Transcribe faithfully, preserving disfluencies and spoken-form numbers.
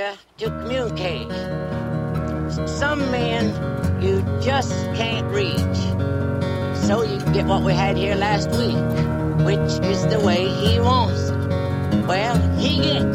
here to communicate. Some men you just can't reach. So you get what we had here last week, which is the way he wants it. Well, he gets